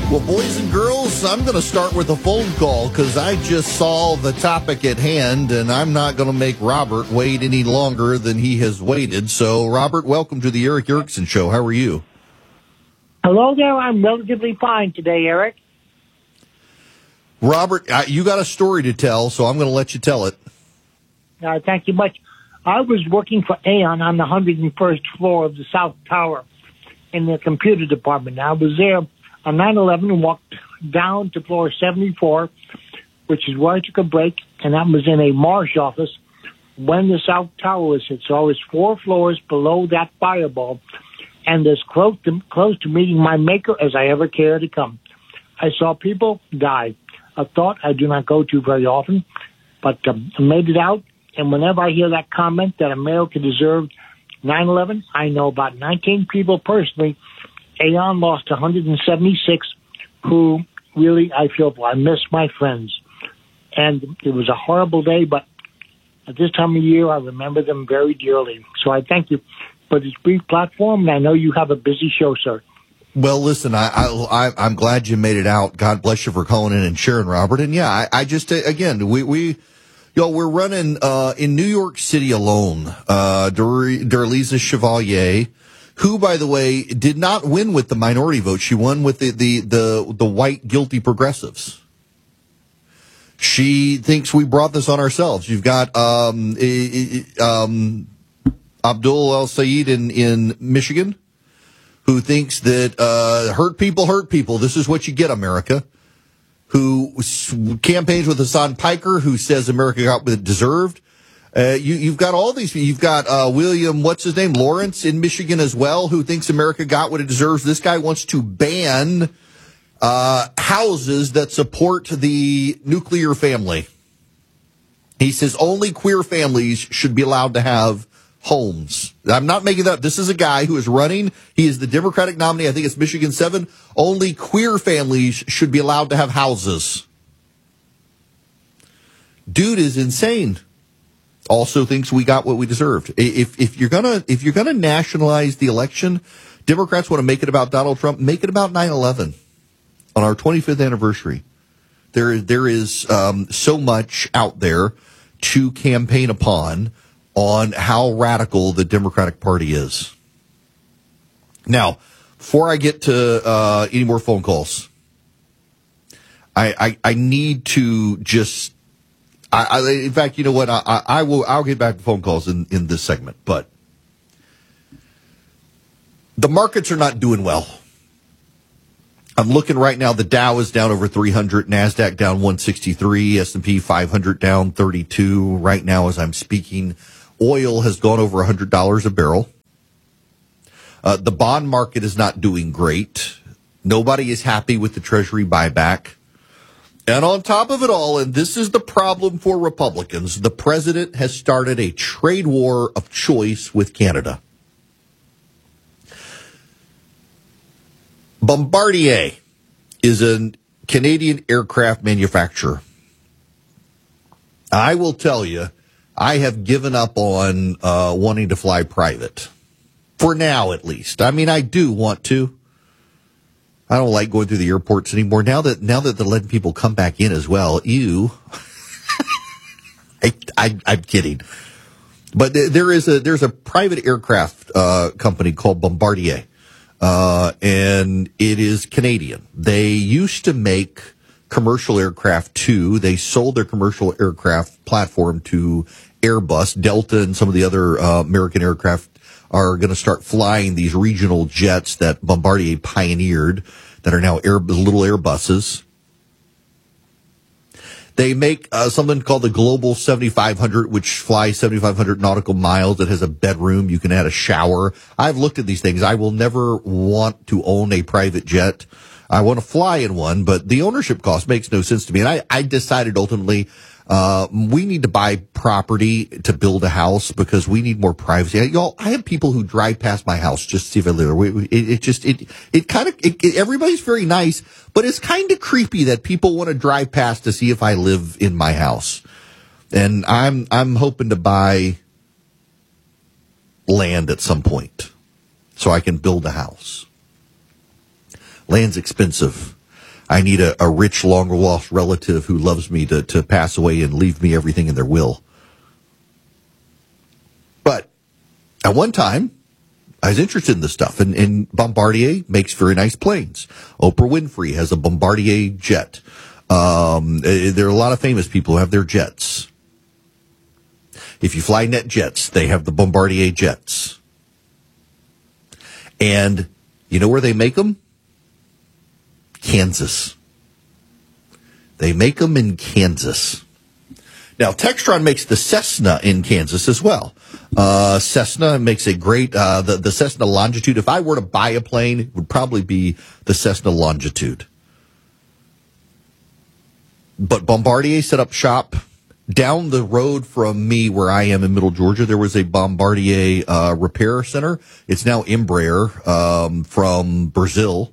Well, boys and girls, I'm going to start with a phone call because I just saw the topic at hand, and I'm not going to make Robert wait any longer than he has waited. So, Robert, welcome to the Eric Erickson Show. How are you? Hello there. I'm relatively fine today, Eric. Robert, you got a story to tell, so I'm going to let you tell it. Thank you much. I was working for Aon on the 101st floor of the South Tower in the computer department. I was there on 9/11 and walked down to floor 74, which is where I took a break, and that was in a Marsh office when the South Tower was hit. So I was 4 floors below that fireball and as close to meeting my maker as I ever care to come. I saw people die, a thought I do not go to very often, but I made it out. And whenever I hear that comment that America deserved 9/11, I know about 19 people personally. Aon lost 176 who really I feel for. I miss my friends. And it was a horrible day, but at this time of year, I remember them very dearly. So I thank you for this brief platform, and I know you have a busy show, sir. Well, listen, I'm glad you made it out. God bless you for calling in and sharing, Robert. And yeah, I just, again, we're running, in New York City alone, Darlisa Chevalier, who, by the way, did not win with the minority vote. She won with the white guilty progressives. She thinks we brought this on ourselves. You've got, Abdul El Sayed in Michigan, who thinks that, hurt people. This is what you get, America. Who campaigns with Hassan Piker, who says America got what it deserved. You've got all these. You've got William, what's his name, Lawrence in Michigan as well, who thinks America got what it deserves. This guy wants to ban houses that support the nuclear family. He says only queer families should be allowed to have homes. I'm not making that up. This is a guy who is running. He is the Democratic nominee. I think it's Michigan 7. Only queer families should be allowed to have houses. Dude is insane. Also thinks we got what we deserved. If you're gonna nationalize the election, Democrats want to make it about Donald Trump. Make it about 9/11 on our 25th anniversary. There is so much out there to campaign upon on how radical the Democratic Party is. Now, before I get to any more phone calls, I need to just. In fact, you know what? I'll get back to phone calls in this segment, but the markets are not doing well. I'm looking right now. The Dow is down over 300, NASDAQ down 163, S&P 500 down 32 right now as I'm speaking. Oil has gone over $100 a barrel. The bond market is not doing great. Nobody is happy with the Treasury buyback. And on top of it all, and this is the problem for Republicans, the president has started a trade war of choice with Canada. Bombardier is a Canadian aircraft manufacturer. I will tell you, I have given up on wanting to fly private. For now, at least. I mean, I do want to. I don't like going through the airports anymore. Now that they're letting people come back in as well. Ew. I'm kidding. But there's a private aircraft company called Bombardier. And it is Canadian. They used to make commercial aircraft too. They sold their commercial aircraft platform to Airbus. Delta and some of the other American aircraft are going to start flying these regional jets that Bombardier pioneered that are now little Airbuses. They make something called the Global 7500, which flies 7,500 nautical miles. It has a bedroom. You can add a shower. I've looked at these things. I will never want to own a private jet. I want to fly in one, but the ownership cost makes no sense to me. And I decided ultimately we need to buy property to build a house because we need more privacy. Y'all, I have people who drive past my house just to see if I live there. Everybody's very nice, but it's kind of creepy that people want to drive past to see if I live in my house. And I'm hoping to buy land at some point so I can build a house. Land's expensive. I need a rich, long-lost relative who loves me to pass away and leave me everything in their will. But at one time, I was interested in this stuff, and Bombardier makes very nice planes. Oprah Winfrey has a Bombardier jet. There are a lot of famous people who have their jets. If you fly NetJets, they have the Bombardier jets. And you know where they make them? Kansas. They make them in Kansas. Now, Textron makes the Cessna in Kansas as well. Cessna makes a great, the Cessna Longitude. If I were to buy a plane, it would probably be the Cessna Longitude. But Bombardier set up shop down the road from me where I am in Middle Georgia. There was a Bombardier repair center. It's now Embraer from Brazil.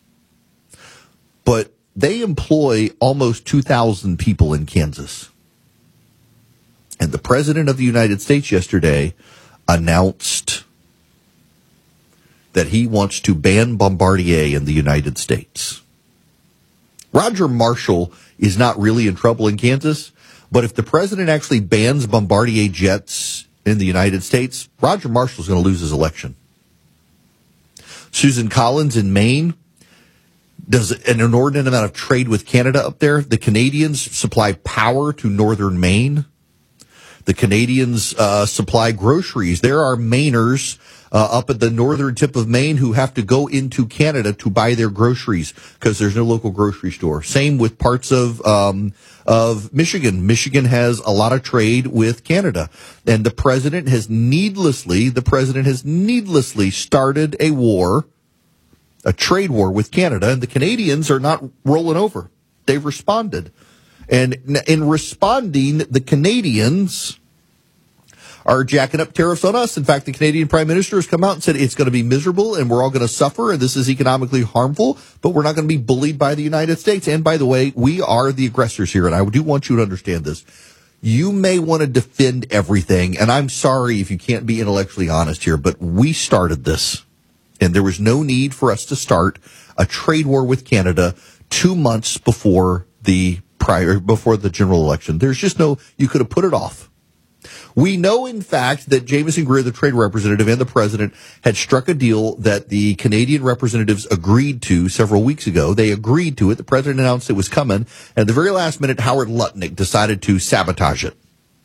But they employ almost 2,000 people in Kansas. And the President of the United States yesterday announced that he wants to ban Bombardier in the United States. Roger Marshall is not really in trouble in Kansas, but if the president actually bans Bombardier jets in the United States, Roger Marshall's going to lose his election. Susan Collins in Maine does an inordinate amount of trade with Canada up there. The Canadians supply power to northern Maine. The Canadians supply groceries. There are Mainers up at the northern tip of Maine who have to go into Canada to buy their groceries because there's no local grocery store. Same with parts of Michigan. Michigan has a lot of trade with Canada. And the president has needlessly started a war, a trade war with Canada, and the Canadians are not rolling over. They've responded. And in responding, the Canadians are jacking up tariffs on us. In fact, the Canadian Prime Minister has come out and said it's going to be miserable and we're all going to suffer and this is economically harmful, but we're not going to be bullied by the United States. And by the way, we are the aggressors here, and I do want you to understand this. You may want to defend everything, and I'm sorry if you can't be intellectually honest here, but we started this, and there was no need for us to start a trade war with Canada 2 months before the general election. There's just you could have put it off. We know, in fact, that Jameson Greer, the trade representative, and the president had struck a deal that the Canadian representatives agreed to several weeks ago. They agreed to it. The president announced it was coming. And at the very last minute, Howard Lutnick decided to sabotage it.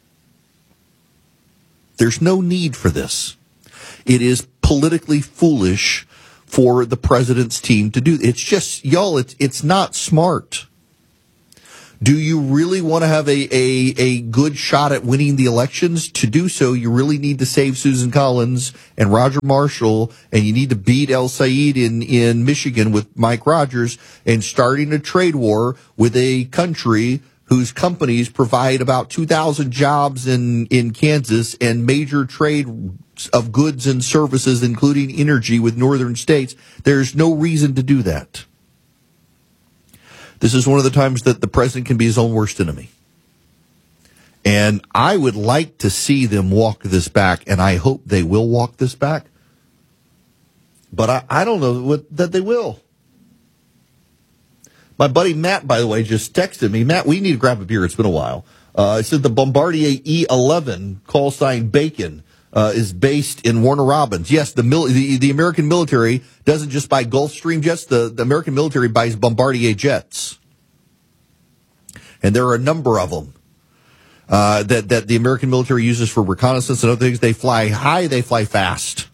There's no need for this. It is politically foolish for the president's team to do. It's just, y'all, it's not smart. Do you really want to have a good shot at winning the elections? To do so, you really need to save Susan Collins and Roger Marshall, and you need to beat El Said in Michigan with Mike Rogers, and starting a trade war with a country whose companies provide about 2,000 jobs in Kansas and major trade of goods and services, including energy, with northern states. There's no reason to do that. This is one of the times that the president can be his own worst enemy. And I would like to see them walk this back, and I hope they will walk this back. But I don't know that they will. My buddy Matt, by the way, just texted me. Matt, we need to grab a beer. It's been a while. It said the Bombardier E-11, call sign Bacon, is based in Warner Robins. Yes, the American military doesn't just buy Gulfstream jets. The American military buys Bombardier jets. And there are a number of them that the American military uses for reconnaissance and other things. They fly high, they fly fast.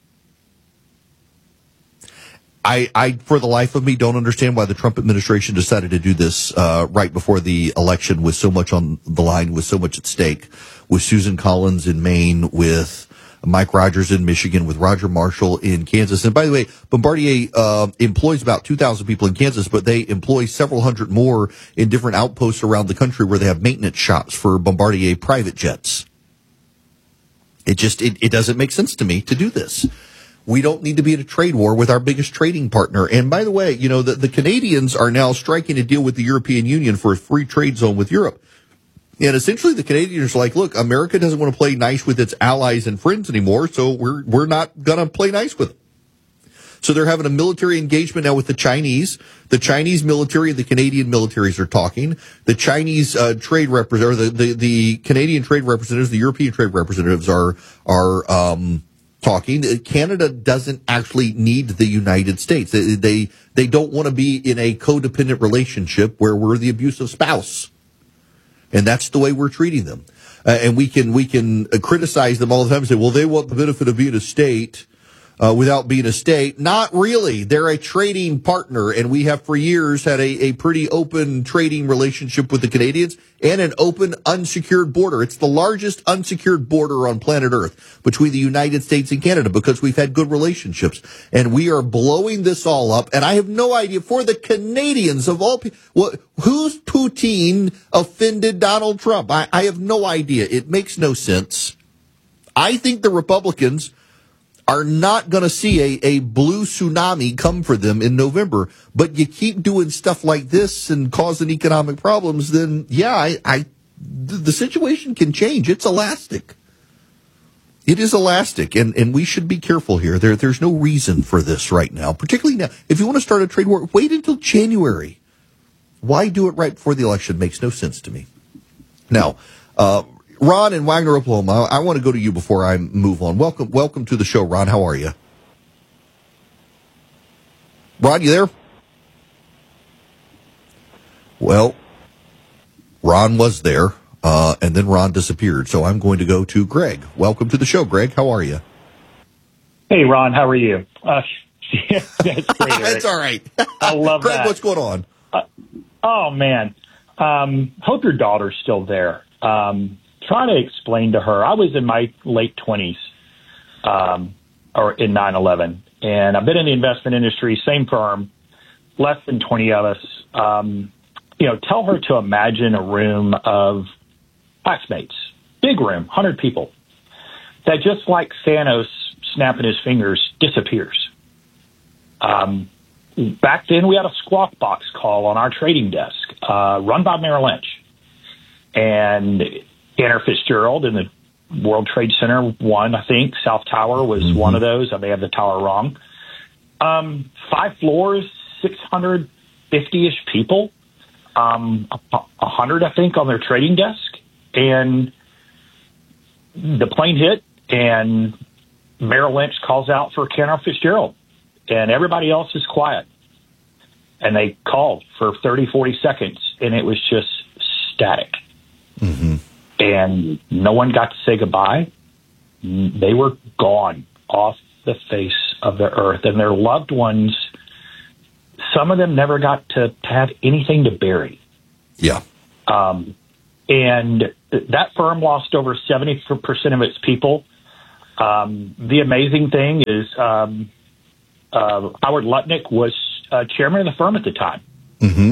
I, for the life of me, don't understand why the Trump administration decided to do this right before the election, with so much on the line, with so much at stake, with Susan Collins in Maine, with Mike Rogers in Michigan, with Roger Marshall in Kansas. And by the way, Bombardier employs about 2,000 people in Kansas, but they employ several hundred more in different outposts around the country where they have maintenance shops for Bombardier private jets. It doesn't make sense to me to do this. We don't need to be in a trade war with our biggest trading partner. And by the way, the Canadians are now striking a deal with the European Union for a free trade zone with Europe. And essentially the Canadians are like, look, America doesn't want to play nice with its allies and friends anymore, so we're not going to play nice with them. So they're having a military engagement now with the Chinese. The Chinese military and the Canadian militaries are talking. The Chinese trade representatives, the Canadian trade representatives, the European trade representatives are talking. Canada doesn't actually need the United States. They don't want to be in a codependent relationship where we're the abusive spouse. And that's the way we're treating them. And we can criticize them all the time and say, well, they want the benefit of being a state without being a state. Not really. They're a trading partner, and we have for years had a pretty open trading relationship with the Canadians and an open, unsecured border. It's the largest unsecured border on planet Earth between the United States and Canada because we've had good relationships. And we are blowing this all up, and I have no idea, for the Canadians of all people, who's Poutine offended Donald Trump? I have no idea. It makes no sense. I think the Republicans are not going to see a blue tsunami come for them in November. But you keep doing stuff like this and causing economic problems, then, yeah, the situation can change. It's elastic. It is elastic, and we should be careful here. There's no reason for this right now, particularly now. If you want to start a trade war, wait until January. Why do it right before the election? Makes no sense to me. Now, Ron in Wagner, Oklahoma, I want to go to you before I move on. Welcome to the show, Ron. How are you? Ron, you there? Well, Ron was there, and then Ron disappeared. So I'm going to go to Greg. Welcome to the show, Greg. How are you? Hey, Ron. How are you? That's great. That's all right. I love Greg, that. what's going on? Oh, man. Hope your daughter's still there. Try to explain to her. I was in my late 20s or in 9/11, and I've been in the investment industry, same firm, less than 20 of us. Tell her to imagine a room of classmates, big room, 100 people, that just like Thanos snapping his fingers, disappears. Back then, we had a squawk box call on our trading desk run by Merrill Lynch. And Cantor Fitzgerald in the World Trade Center, one, I think. South Tower was one of those. I may have the tower wrong. 5 floors, 650-ish people, 100, I think, on their trading desk. And the plane hit, and Merrill Lynch calls out for Cantor Fitzgerald. And everybody else is quiet. And they called for 30, 40 seconds, and it was just static. Mm-hmm. And no one got to say goodbye. They were gone off the face of the earth. And their loved ones, some of them never got to have anything to bury. Yeah. And that firm lost over 70% of its people. The amazing thing is Howard Lutnick was chairman of the firm at the time. Mm-hmm.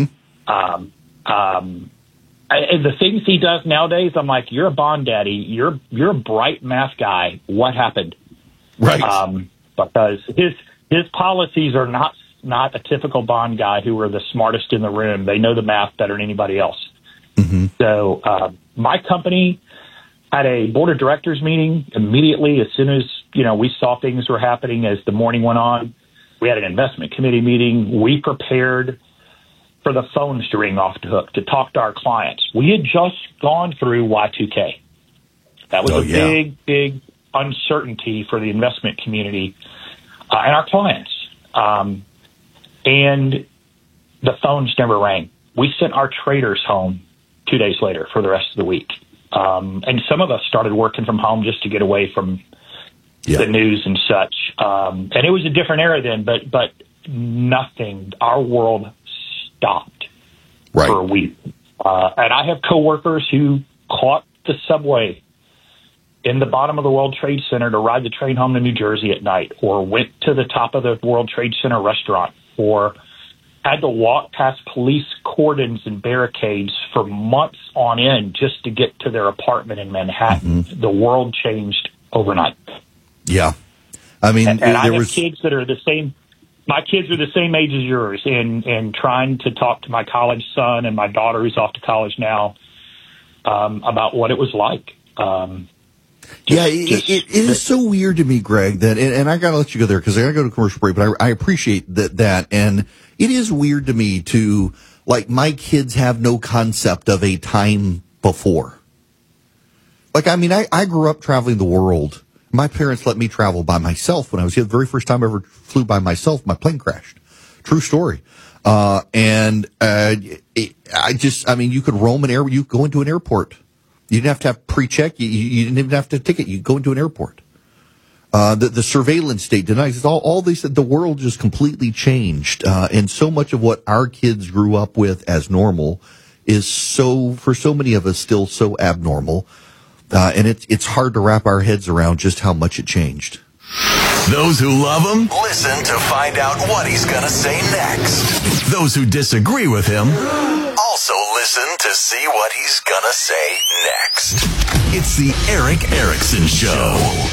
And the things he does nowadays, I'm like, you're a bond daddy. You're a bright math guy. What happened? Right. Because his policies are not a typical bond guy who are the smartest in the room. They know the math better than anybody else. Mm-hmm. So my company had a board of directors meeting immediately as soon as we saw things were happening. As the morning went on, we had an investment committee meeting. We prepared for the phones to ring off the hook to talk to our clients. We had just gone through Y2K. That was big uncertainty for the investment community and our clients. And the phones never rang. We sent our traders home 2 days later for the rest of the week. And some of us started working from home just to get away from the news and such. And it was a different era then, but nothing. Our world stopped for a week. And I have coworkers who caught the subway in the bottom of the World Trade Center to ride the train home to New Jersey at night, or went to the top of the World Trade Center restaurant, or had to walk past police cordons and barricades for months on end just to get to their apartment in Manhattan. Mm-hmm. The world changed overnight. Yeah. I mean, and I have kids that are the same. My kids are the same age as yours, and trying to talk to my college son and my daughter who's off to college now about what it was like. It is so weird to me, Greg, that, and I gotta let you go there because I gotta go to commercial break, but I appreciate that. And it is weird to me to, like, my kids have no concept of a time before. Like, I mean, I grew up traveling the world. My parents let me travel by myself when I was here. The very first time I ever flew by myself, my plane crashed. True story. You could roam you could go into an airport. You didn't have to have pre-check. You didn't even have to ticket. You go into an airport. The surveillance state denies all these. The world just completely changed. And so much of what our kids grew up with as normal is for so many of us still so abnormal. And it's hard to wrap our heads around just how much it changed. Those who love him, listen to find out what he's going to say next. Those who disagree with him, also listen to see what he's going to say next. It's the Erick Erickson Show.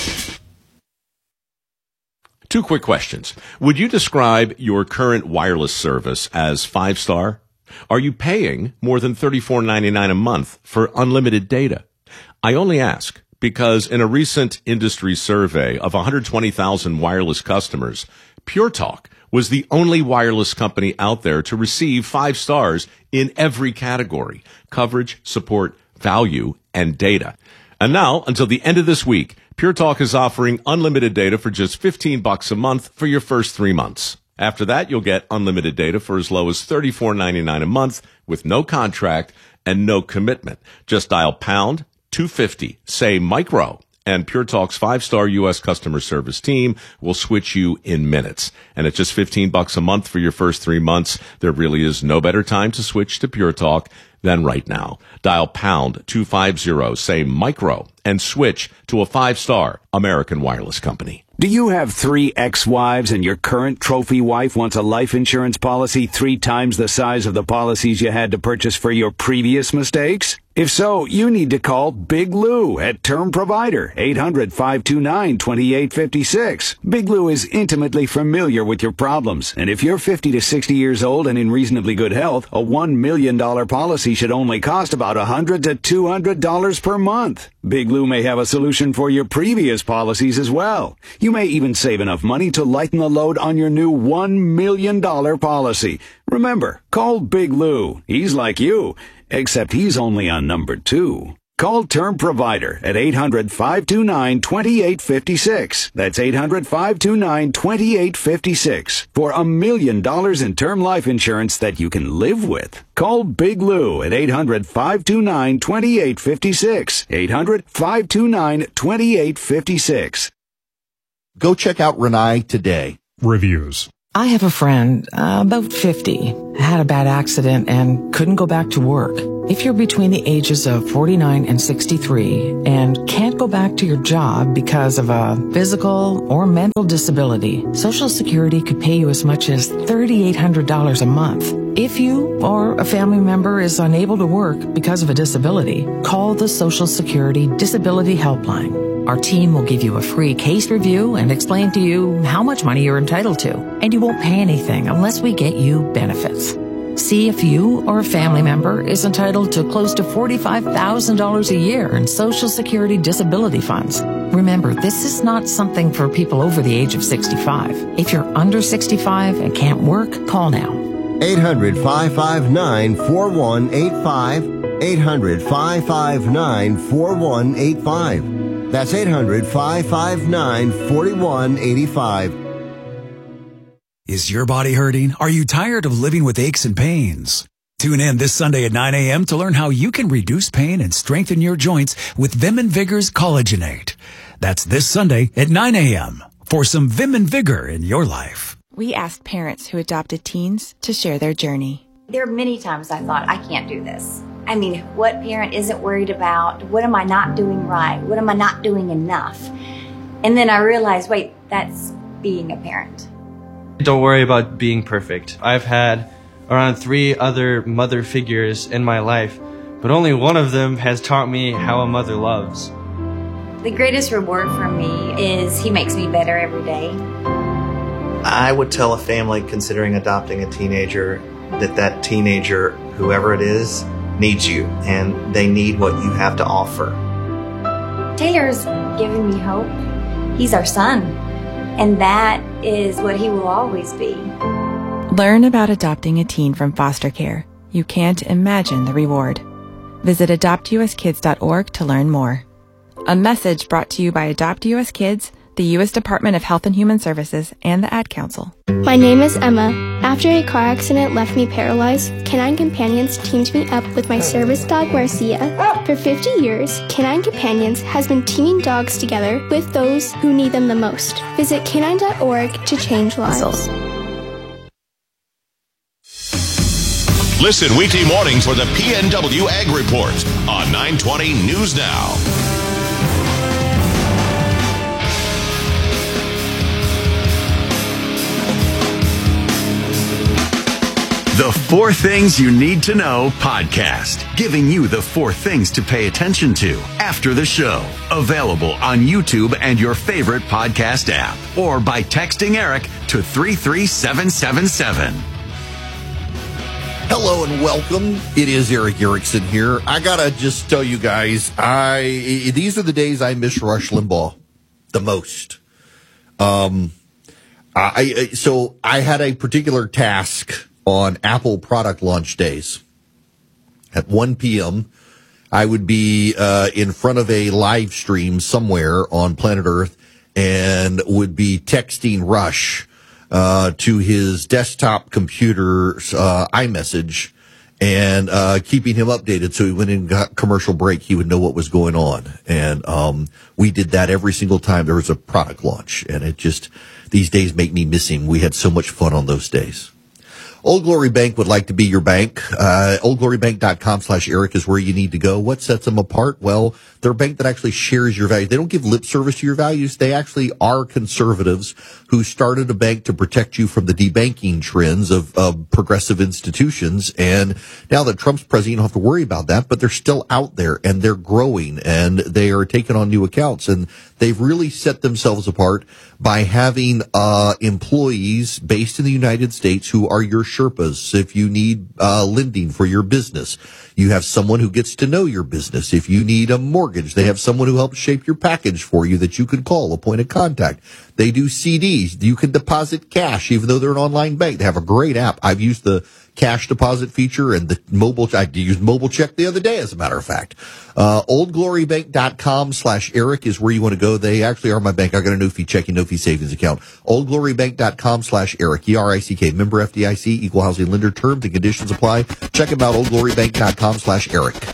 2 quick questions. Would you describe your current wireless service as 5-star? Are you paying more than $34.99 a month for unlimited data? I only ask because in a recent industry survey of 120,000 wireless customers, Pure Talk was the only wireless company out there to receive 5 stars in every category: coverage, support, value, and data. And now, until the end of this week, Pure Talk is offering unlimited data for just $15 a month for your first 3 months. After that, you'll get unlimited data for as low as $34.99 a month with no contract and no commitment. Just dial pound 250, say micro, and Pure Talk's 5-star U.S. customer service team will switch you in minutes. And at just $15 a month for your first 3 months, there really is no better time to switch to Pure Talk than right now. Dial pound 250, say micro, and switch to a 5-star American wireless company. Do you have 3 ex-wives and your current trophy wife wants a life insurance policy 3 times the size of the policies you had to purchase for your previous mistakes? If so, you need to call Big Lou at Term Provider, 800-529-2856. Big Lou is intimately familiar with your problems, and if you're 50 to 60 years old and in reasonably good health, a $1 million policy should only cost about $100 to $200 per month. Big Lou may have a solution for your previous policies as well. You may even save enough money to lighten the load on your new $1 million policy. Remember, call Big Lou. He's like you, except he's only on number 2. Call Term Provider at 800-529-2856. That's 800-529-2856 for $1 million in term life insurance that you can live with. Call Big Lou at 800-529-2856. 800-529-2856. Go check out Renai today. Reviews. I have a friend, about 50, had a bad accident and couldn't go back to work. If you're between the ages of 49 and 63 and can't go back to your job because of a physical or mental disability, Social Security could pay you as much as $3,800 a month. If you or a family member is unable to work because of a disability, call the Social Security Disability Helpline. Our team will give you a free case review and explain to you how much money you're entitled to, and you won't pay anything unless we get you benefits. See if you or a family member is entitled to close to $45,000 a year in Social Security disability funds. Remember, this is not something for people over the age of 65. If you're under 65 and can't work, call now. 800-559-4185. 800-559-4185. That's 800-559-4185. Is your body hurting? Are you tired of living with aches and pains? Tune in this Sunday at 9 a.m. to learn how you can reduce pain and strengthen your joints with Vim and Vigor's Collagenate. That's this Sunday at 9 a.m. for some Vim and Vigor in your life. We asked parents who adopted teens to share their journey. There are many times I thought, I can't do this. I mean, what parent isn't worried about? What am I not doing right? What am I not doing enough? And then I realized, wait, that's being a parent. Don't worry about being perfect. I've had around 3 other mother figures in my life, but only one of them has taught me how a mother loves. The greatest reward for me is he makes me better every day. I would tell a family considering adopting a teenager that teenager, whoever it is, needs you, and they need what you have to offer. Taylor's giving me hope. He's our son, and that is what he will always be. Learn about adopting a teen from foster care. You can't imagine the reward. Visit adoptuskids.org to learn more. A message brought to you by Adopt US Kids, the U.S. Department of Health and Human Services, and the Ad Council. My name is Emma. After a car accident left me paralyzed, Canine Companions teamed me up with my service dog, Marcia. For 50 years, Canine Companions has been teaming dogs together with those who need them the most. Visit canine.org to change lives. Listen weekday mornings for the PNW Ag Report on 920 News Now. The 4 Things You Need to Know podcast, giving you the 4 things to pay attention to after the show. Available on YouTube and your favorite podcast app, or by texting Eric to 33777. Hello and welcome. It is Eric Erickson here. I gotta just tell you guys, these are the days I miss Rush Limbaugh the most. So I had a particular task on Apple product launch days. At 1 p.m., I would be in front of a live stream somewhere on planet Earth and would be texting Rush to his desktop computer's iMessage and keeping him updated so when he got commercial break, he would know what was going on. And we did that every single time there was a product launch. And it just, these days make me miss him. We had so much fun on those days. Old Glory Bank would like to be your bank. OldGloryBank.com/Eric is where you need to go. What sets them apart? Well, they're a bank that actually shares your values. They don't give lip service to your values. They actually are conservatives who started a bank to protect you from the debanking trends of progressive institutions. And now that Trump's president, you don't have to worry about that, but they're still out there and they're growing and they are taking on new accounts. And they've really set themselves apart by having employees based in the United States who are your Sherpas. If you need lending for your business, you have someone who gets to know your business. If you need a mortgage, they have someone who helps shape your package for you that you can call, a point of contact. They do CDs. You can deposit cash, even though they're an online bank. They have a great app. I've used the cash deposit feature and the mobile. I used mobile check the other day, as a matter of fact. OldGloryBank.com/Eric is where you want to go. They actually are my bank. I got a no fee checking, no fee savings account. OldGloryBank.com/Eric, ERICK, member FDIC, equal housing lender. Terms and conditions apply. Check them out. OldGloryBank.com/Eric.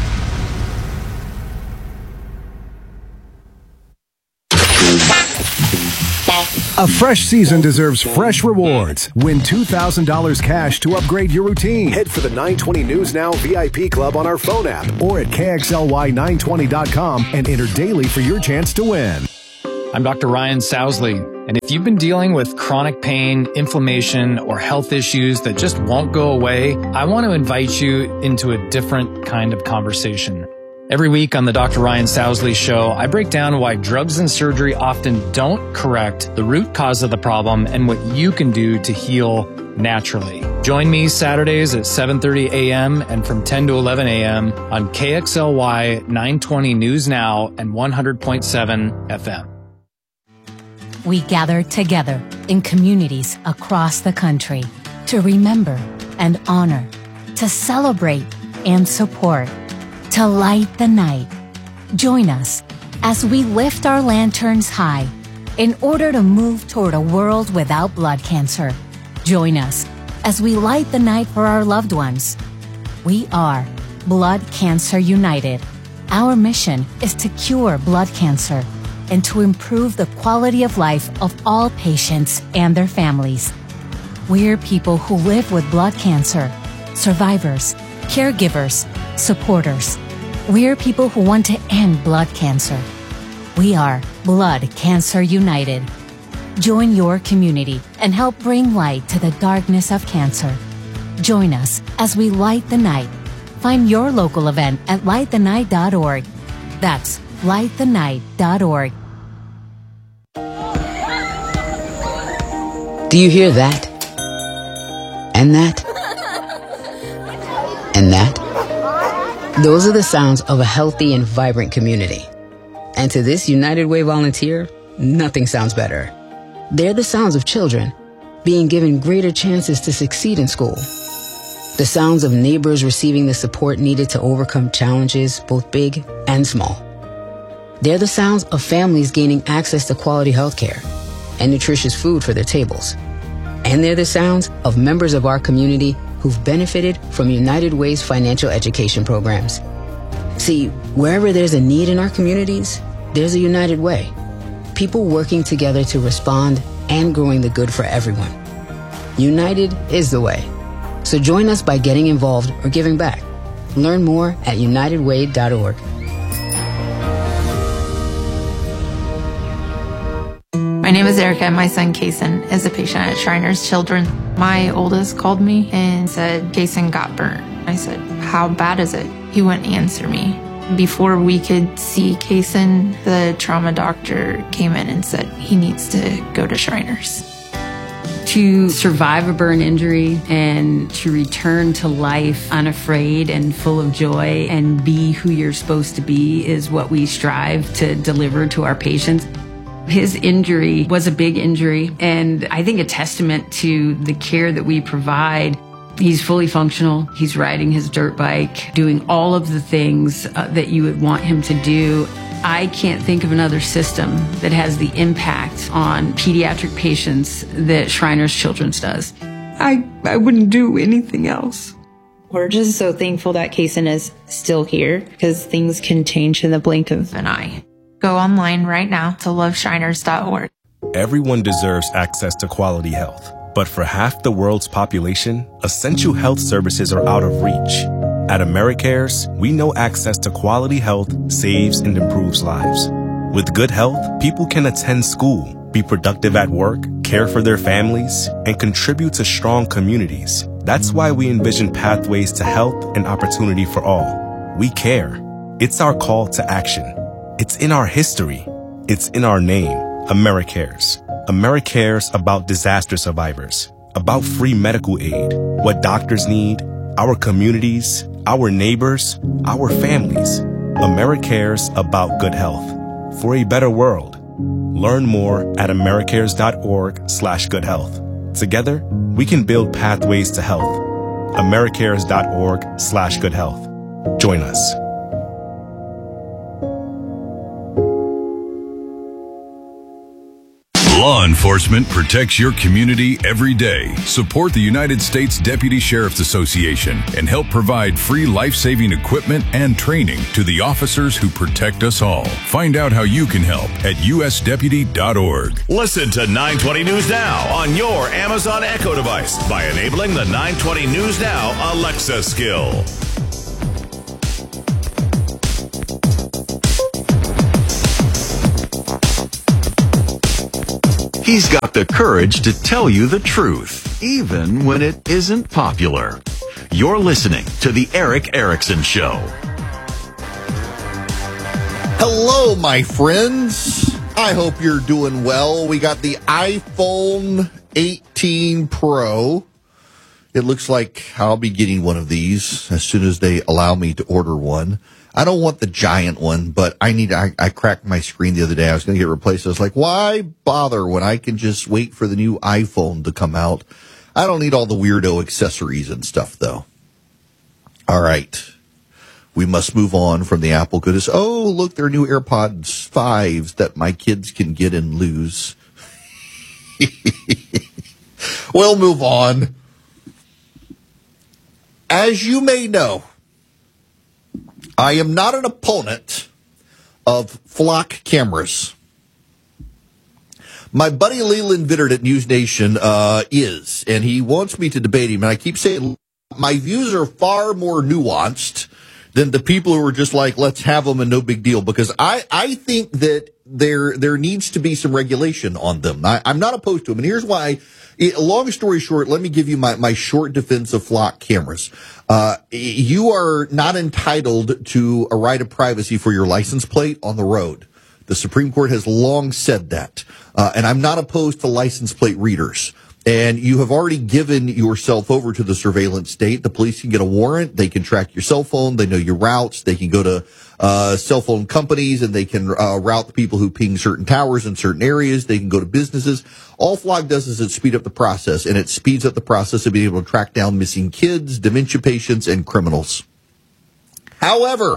A fresh season deserves fresh rewards. Win $2,000 cash to upgrade your routine. Head for the 920 News Now VIP Club on our phone app or at KXLY920.com and enter daily for your chance to win. I'm Dr. Ryan Sousley, and if you've been dealing with chronic pain, inflammation, or health issues that just won't go away, I want to invite you into a different kind of conversation. Every week on the Dr. Ryan Sousley Show, I break down why drugs and surgery often don't correct the root cause of the problem and what you can do to heal naturally. Join me Saturdays at 7:30 a.m. and from 10 to 11 a.m. on KXLY 920 News Now and 100.7 FM. We gather together in communities across the country to remember and honor, to celebrate and support, to light the night. Join us as we lift our lanterns high in order to move toward a world without blood cancer. Join us as we light the night for our loved ones. We are Blood Cancer United. Our mission is to cure blood cancer and to improve the quality of life of all patients and their families. We're people who live with blood cancer, survivors, caregivers, supporters. We're people who want to end blood cancer. We are Blood Cancer United. Join your community and help bring light to the darkness of cancer. Join us as we light the night. Find your local event at lightthenight.org. That's lightthenight.org. Do you hear that? And that? And that? Those are the sounds of a healthy and vibrant community. And to this United Way volunteer, nothing sounds better. They're the sounds of children being given greater chances to succeed in school. The sounds of neighbors receiving the support needed to overcome challenges, both big and small. They're the sounds of families gaining access to quality health care and nutritious food for their tables. And they're the sounds of members of our community who've benefited from United Way's financial education programs. See, wherever there's a need in our communities, there's a United Way. People working together to respond and growing the good for everyone. United is the way. So join us by getting involved or giving back. Learn more at unitedway.org. My name is Erica, and my son Kason is a patient at Shriners Children. My oldest called me and said Kason got burnt. I said, how bad is it? He wouldn't answer me. Before we could see Kason, the trauma doctor came in and said he needs to go to Shriners. To survive a burn injury and to return to life unafraid and full of joy and be who you're supposed to be is what we strive to deliver to our patients. His injury was a big injury, and I think a testament to the care that we provide. He's fully functional. He's riding his dirt bike, doing all of the things that you would want him to do. I can't think of another system that has the impact on pediatric patients that Shriners Children's does. I wouldn't do anything else. We're just so thankful that Kason is still here because things can change in the blink of an eye. Go online right now to loveshriners.org. Everyone deserves access to quality health. But for half the world's population, essential health services are out of reach. At AmeriCares, we know access to quality health saves and improves lives. With good health, people can attend school, be productive at work, care for their families, and contribute to strong communities. That's why we envision pathways to health and opportunity for all. We care. It's our call to action. It's in our history. It's in our name, AmeriCares. AmeriCares about disaster survivors, about free medical aid, what doctors need, our communities, our neighbors, our families. AmeriCares about good health for a better world. Learn more at americares.org/goodhealth. Together, we can build pathways to health. americares.org/goodhealth. Join us. Law enforcement protects your community every day. Support the United States Deputy Sheriff's Association and help provide free life-saving equipment and training to the officers who protect us all. Find out how you can help at usdeputy.org. Listen to 920 News Now on your Amazon Echo device by enabling the 920 News Now Alexa skill. He's got the courage to tell you the truth, even when it isn't popular. You're listening to The Eric Erickson Show. Hello, my friends. I hope you're doing well. We got the iPhone 18 Pro. It looks like I'll be getting one of these as soon as they allow me to order one. I don't want the giant one, but I cracked my screen the other day. I was going to get replaced. I was like, why bother when I can just wait for the new iPhone to come out? I don't need all the weirdo accessories and stuff, though. All right. We must move on from the Apple goodness. Oh, look, there are new AirPods 5s that my kids can get and lose. We'll move on. As you may know, I am not an opponent of flock cameras. My buddy Leland Vittert at News Nation is, and he wants me to debate him. And I keep saying my views are far more nuanced than the people who are just like, let's have them and no big deal. Because I think that there needs to be some regulation on them. I'm not opposed to them. And here's why. Long story short, let me give you my short defense of flock cameras. You are not entitled to a right of privacy for your license plate on the road. The Supreme Court has long said that. And I'm not opposed to license plate readers. and you have already given yourself over to the surveillance state, the police can get a warrant. They can track your cell phone. They know your routes. They can go to cell phone companies, and they can route the people who ping certain towers in certain areas. They can go to businesses. All Flock does is it speed up the process, and it speeds up the process of being able to track down missing kids, dementia patients, and criminals. However,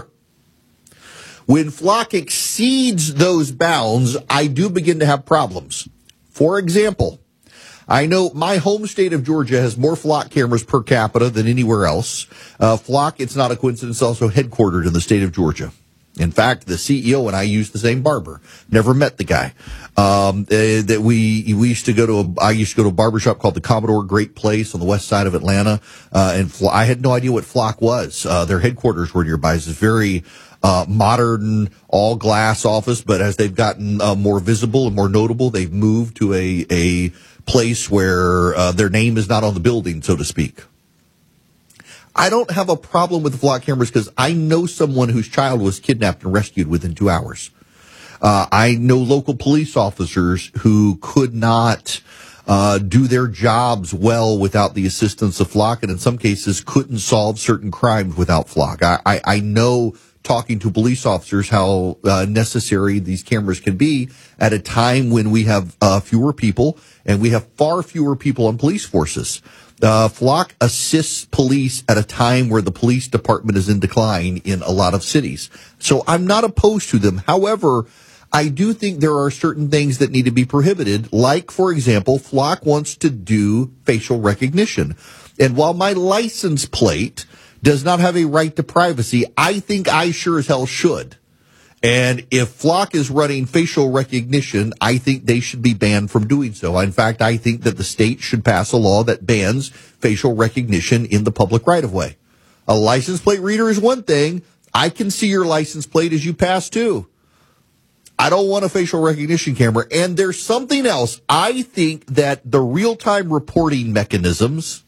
when Flock exceeds those bounds, I do begin to have problems. For example, I know my home state of Georgia has more Flock cameras per capita than anywhere else. Flock, it's not a coincidence, also headquartered in the state of Georgia. In fact, the CEO and I used the same barber. Never met the guy. That we used to go to I used to go to a barbershop called the Commodore Great Place on the west side of Atlanta. And I had no idea what Flock was. Their headquarters were nearby. It's very modern, all glass office, but as they've gotten more visible and more notable, they've moved to a place where their name is not on the building, so to speak. I don't have a problem with the Flock cameras because I know someone whose child was kidnapped and rescued within 2 hours. I know local police officers who could not do their jobs well without the assistance of Flock, and in some cases couldn't solve certain crimes without Flock. I know, talking to police officers, how necessary these cameras can be at a time when we have fewer people, and we have far fewer people on police forces. Flock assists police at a time where the police department is in decline in a lot of cities. So I'm not opposed to them. However, I do think there are certain things that need to be prohibited. Like, for example, Flock wants to do facial recognition. And while my license plate does not have a right to privacy, I think I sure as hell should. And if Flock is running facial recognition, I think they should be banned from doing so. In fact, I think that the state should pass a law that bans facial recognition in the public right-of-way. A license plate reader is one thing. I can see your license plate as you pass too. I don't want a facial recognition camera. And there's something else. I think that the real-time reporting mechanisms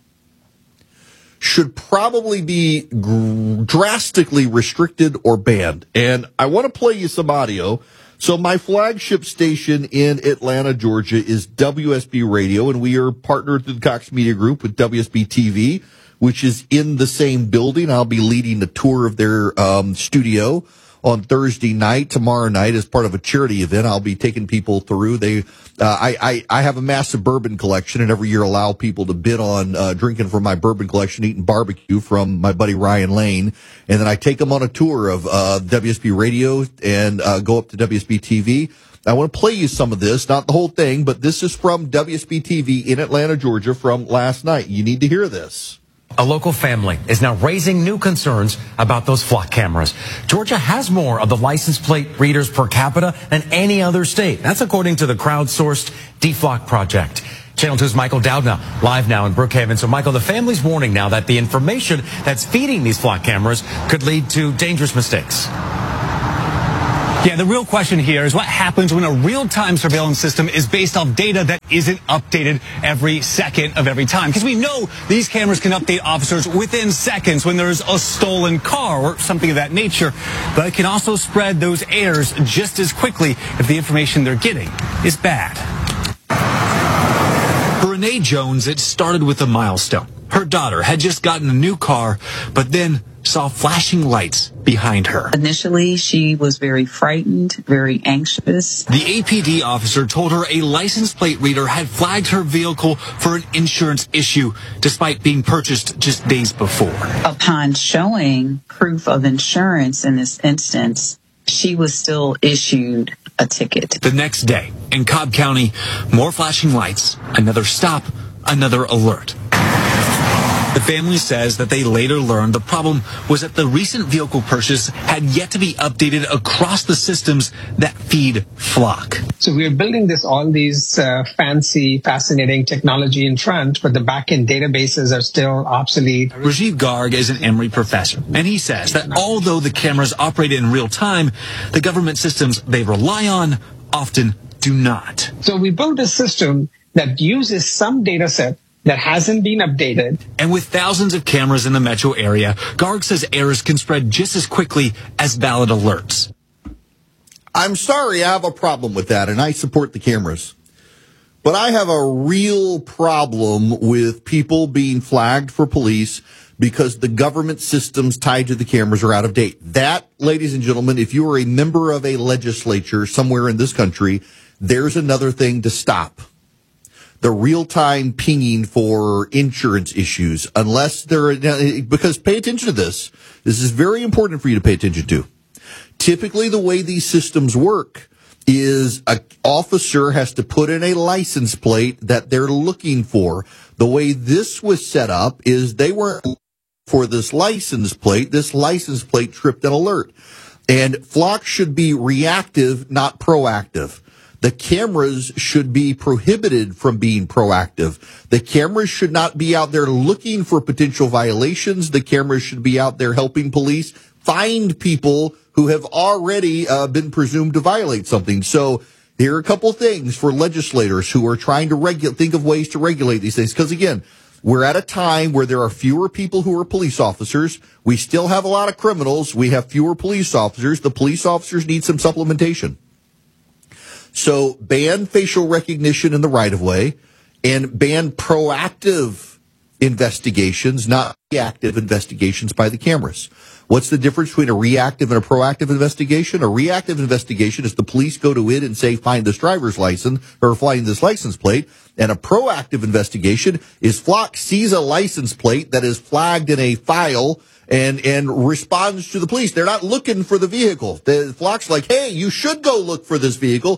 should probably be drastically restricted or banned. And I want to play you some audio. So my flagship station in Atlanta, Georgia is WSB Radio, and we are partnered through the Cox Media Group with WSB TV, which is in the same building. I'll be leading a tour of their studio on Thursday night, tomorrow night, as part of a charity event. I'll be taking people through. I have a massive bourbon collection, and every year allow people to bid on drinking from my bourbon collection, eating barbecue from my buddy Ryan Lane, and then I take them on a tour of WSB Radio and go up to WSB TV. I want to play you some of this, not the whole thing, but this is from WSB TV in Atlanta, Georgia, from last night. You need to hear this. A local family is now raising new concerns about those Flock cameras. Georgia has more of the license plate readers per capita than any other state. That's according to the crowdsourced DFlock project. Channel 2's Michael Doudna live now in Brookhaven. So, Michael, the family's warning now that the information that's feeding these Flock cameras could lead to dangerous mistakes. Yeah, the real question here is what happens when a real-time surveillance system is based off data that isn't updated every second of every time. Because we know these cameras can update officers within seconds when there's a stolen car or something of that nature. But it can also spread those errors just as quickly if the information they're getting is bad. For Renee Jones, it started with a milestone. Her daughter had just gotten a new car, but then saw flashing lights behind her. Initially, she was very frightened, very anxious. The APD officer told her a license plate reader had flagged her vehicle for an insurance issue, despite being purchased just days before. Upon showing proof of insurance in this instance, she was still issued a ticket. The next day, in Cobb County, more flashing lights, another stop, another alert. The family says that they later learned the problem was that the recent vehicle purchase had yet to be updated across the systems that feed Flock. So we are building all these fancy, fascinating technology in front, but the back-end databases are still obsolete. Rajiv Garg is an Emory professor, and he says that although the cameras operate in real time, the government systems they rely on often do not. So we built a system that uses some data set that hasn't been updated. And with thousands of cameras in the metro area, Garg says errors can spread just as quickly as valid alerts. I'm sorry, I have a problem with that, and I support the cameras. But I have a real problem with people being flagged for police because the government systems tied to the cameras are out of date. That, ladies and gentlemen, if you are a member of a legislature somewhere in this country, there's another thing to stop. The real-time pinging for insurance issues, unless because pay attention to this. This is very important for you to pay attention to. Typically, the way these systems work is an officer has to put in a license plate that they're looking for. The way this was set up is they weren't for this license plate. This license plate tripped an alert. And Flock should be reactive, not proactive. The cameras should be prohibited from being proactive. The cameras should not be out there looking for potential violations. The cameras should be out there helping police find people who have already been presumed to violate something. So here are a couple things for legislators who are trying to think of ways to regulate these things. Because again, we're at a time where there are fewer people who are police officers. We still have a lot of criminals. We have fewer police officers. The police officers need some supplementation. So ban facial recognition in the right of way and ban proactive investigations, not reactive investigations by the cameras. What's the difference between a reactive and a proactive investigation? A reactive investigation is the police go to it and say, find this driver's license or find this license plate. And a proactive investigation is Flock sees a license plate that is flagged in a file and responds to the police. They're not looking for the vehicle. The Flock's like, hey, you should go look for this vehicle.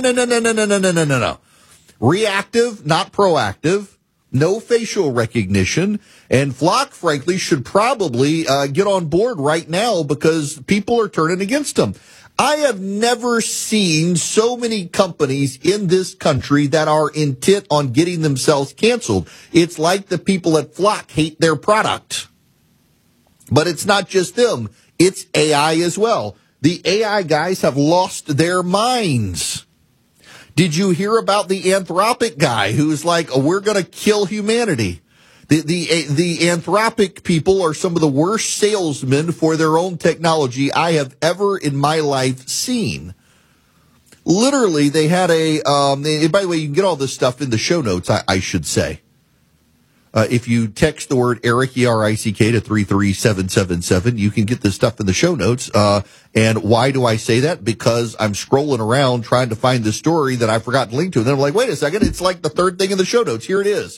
No. Reactive, not proactive. No facial recognition. And Flock, frankly, should probably get on board right now because people are turning against them. I have never seen so many companies in this country that are intent on getting themselves canceled. It's like the people at Flock hate their product. But it's not just them. It's AI as well. The AI guys have lost their minds. Did you hear about the Anthropic guy who's like, oh, we're going to kill humanity? The Anthropic people are some of the worst salesmen for their own technology I have ever in my life seen. Literally, they had by the way, you can get all this stuff in the show notes, I should say. If you text the word Eric, E-R-I-C-K, to 33777, you can get this stuff in the show notes. And why do I say that? Because I'm scrolling around trying to find the story that I forgot to link to. And then I'm like, wait a second, it's like the third thing in the show notes. Here it is.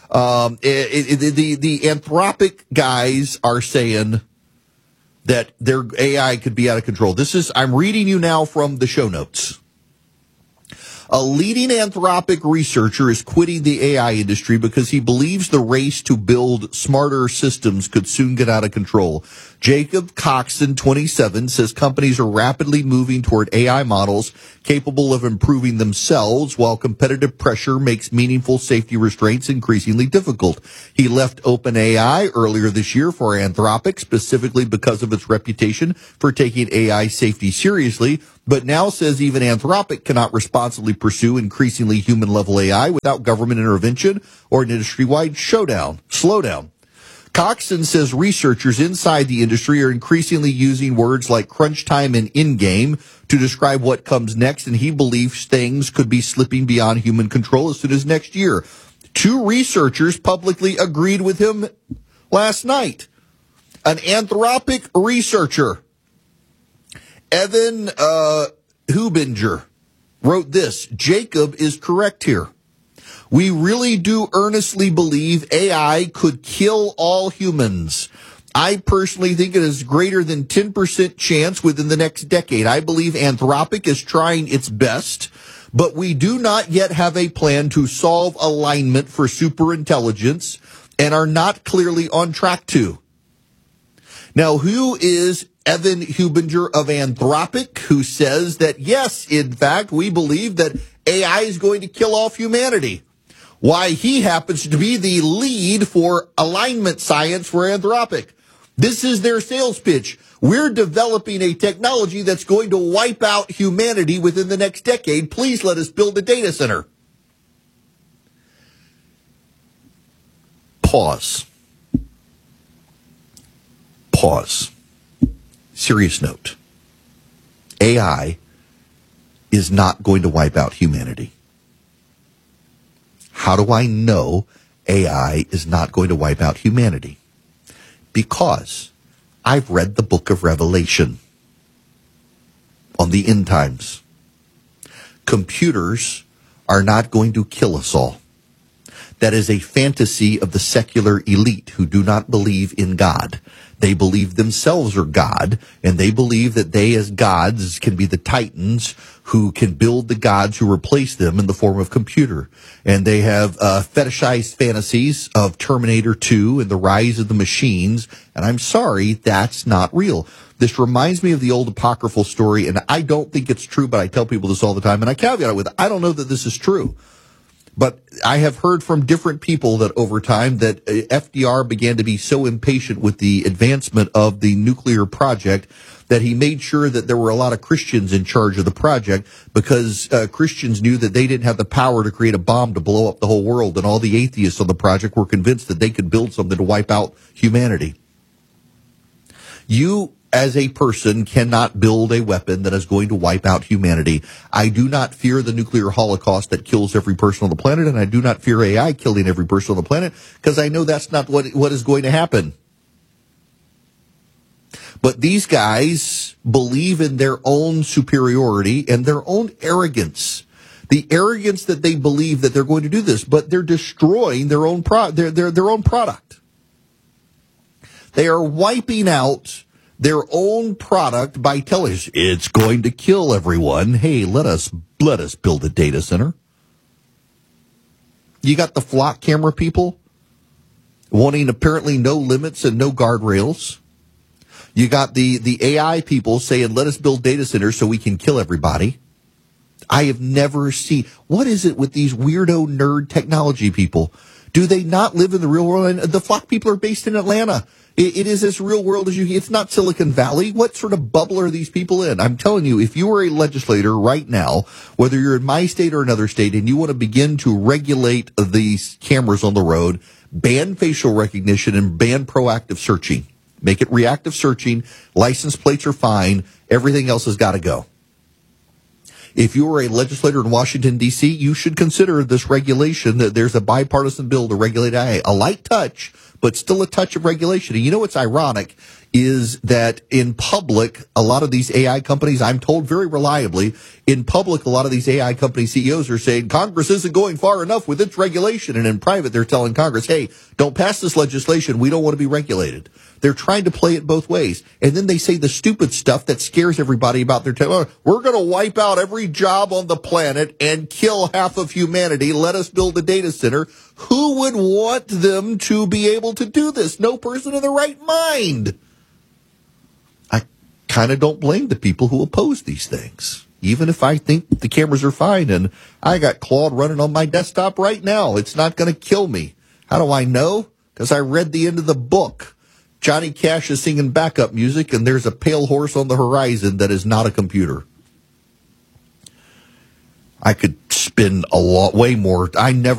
The Anthropic guys are saying that their AI could be out of control. I'm reading you now from the show notes. A leading Anthropic researcher is quitting the AI industry because he believes the race to build smarter systems could soon get out of control. Jacob Coxon, 27, says companies are rapidly moving toward AI models capable of improving themselves while competitive pressure makes meaningful safety restraints increasingly difficult. He left OpenAI earlier this year for Anthropic, specifically because of its reputation for taking AI safety seriously, but now says even Anthropic cannot responsibly pursue increasingly human-level AI without government intervention or an industry-wide slowdown. Coxon says researchers inside the industry are increasingly using words like crunch time and in-game to describe what comes next, and he believes things could be slipping beyond human control as soon as next year. 2 researchers publicly agreed with him last night. An Anthropic researcher, Evan Hubinger, wrote this: Jacob is correct here. We really do earnestly believe AI could kill all humans. I personally think it is greater than 10% chance within the next decade. I believe Anthropic is trying its best, but we do not yet have a plan to solve alignment for superintelligence and are not clearly on track to. Now, who is Evan Hubinger of Anthropic, who says that, yes, in fact, we believe that AI is going to kill off humanity? Why, he happens to be the lead for alignment science for Anthropic. This is their sales pitch. We're developing a technology that's going to wipe out humanity within the next decade. Please let us build a data center. Pause. Serious note. AI is not going to wipe out humanity. How do I know AI is not going to wipe out humanity? Because I've read the book of Revelation on the end times. Computers are not going to kill us all. That is a fantasy of the secular elite who do not believe in God. They believe themselves are God, and they believe that they as gods can be the titans who can build the gods who replace them in the form of computer. And they have fetishized fantasies of Terminator 2 and the rise of the machines. And I'm sorry, that's not real. This reminds me of the old apocryphal story, and I don't think it's true, but I tell people this all the time, and I caveat it with, I don't know that this is true. But I have heard from different people that over time that FDR began to be so impatient with the advancement of the nuclear project that he made sure that there were a lot of Christians in charge of the project because Christians knew that they didn't have the power to create a bomb to blow up the whole world, and all the atheists on the project were convinced that they could build something to wipe out humanity. You, as a person, cannot build a weapon that is going to wipe out humanity. I do not fear the nuclear holocaust that kills every person on the planet, and I do not fear AI killing every person on the planet, because I know that's not what is going to happen. But these guys believe in their own superiority and their own arrogance. The arrogance that they believe that they're going to do this, but they're destroying their own their own product. They are wiping out their own product by telling us it's going to kill everyone. Hey, let us build a data center. You got the flock camera people wanting apparently no limits and no guardrails. You got the AI people saying, let us build data centers so we can kill everybody. I have never seen, what is it with these weirdo nerd technology people? Do they not live in the real world? And the flock people are based in Atlanta. It is as real world as you can. It's not Silicon Valley. What sort of bubble are these people in? I'm telling you, if you are a legislator right now, whether you're in my state or another state, and you want to begin to regulate these cameras on the road, ban facial recognition and ban proactive searching. Make it reactive searching. License plates are fine. Everything else has got to go. If you are a legislator in Washington, D.C., you should consider this regulation that there's a bipartisan bill to regulate AI. A light touch, but still a touch of regulation. And you know what's ironic is that in public, a lot of these AI companies, I'm told very reliably, in public, a lot of these AI company CEOs are saying Congress isn't going far enough with its regulation. And in private, they're telling Congress, hey, don't pass this legislation. We don't want to be regulated. They're trying to play it both ways. And then they say the stupid stuff that scares everybody about their we're going to wipe out every job on the planet and kill half of humanity. Let us build a data center. Who would want them to be able to do this? No person in their right mind. I kind of don't blame the people who oppose these things. Even if I think the cameras are fine and I got Claude running on my desktop right now, it's not going to kill me. How do I know? Because I read the end of the book. Johnny Cash is singing backup music, and there's a pale horse on the horizon that is not a computer. I could spin way more. I never